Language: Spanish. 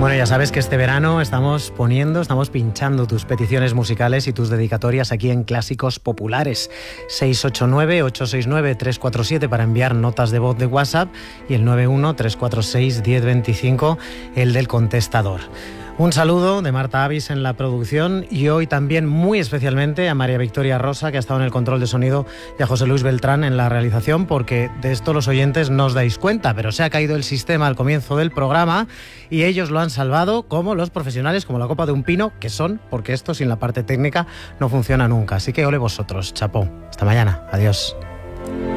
Bueno, ya sabes que este verano estamos pinchando tus peticiones musicales y tus dedicatorias aquí en Clásicos Populares. 689-869-347 para enviar notas de voz de WhatsApp y el 91-346-1025, el del contestador. Un saludo de Marta Avis en la producción y hoy también muy especialmente a María Victoria Rosa, que ha estado en el control de sonido, y a José Luis Beltrán en la realización, porque de esto los oyentes no os dais cuenta, pero se ha caído el sistema al comienzo del programa y ellos lo han salvado como los profesionales, como la copa de un pino que son, porque esto sin la parte técnica no funciona nunca. Así que ole vosotros, chapó. Hasta mañana. Adiós.